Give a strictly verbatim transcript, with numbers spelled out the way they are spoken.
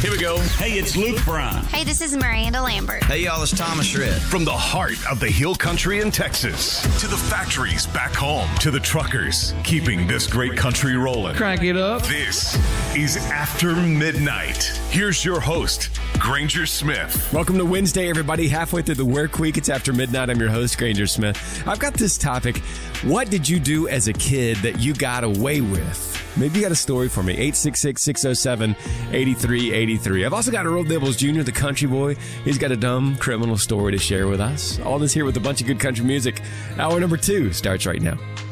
Here we go. Hey, it's Luke Bryan. Hey, this is Miranda Lambert. Hey, y'all, it's Thomas Shred. From the heart of the hill country in Texas to the factories back home to the truckers keeping this great country rolling. Crank it up. This is After Midnight. Here's your host, Granger Smith. Welcome to Wednesday, everybody. Halfway through the work week, it's After Midnight. I'm your host, Granger Smith. I've got this topic. What did you do as a kid that you got away with? Maybe you got a story for me. eight six six, six oh seven, eight three eight three. I've also got Earl Dibbles Junior, the country boy. He's got a dumb criminal story to share with us. All this here with a bunch of good country music. Hour number two starts right now.